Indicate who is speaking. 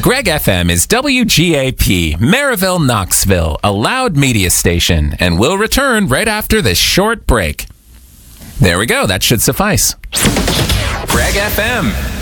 Speaker 1: Greg FM is WGAP, Maryville, Knoxville, a loud media station, and we'll return right after this short break. There we go. That should suffice. Greg FM.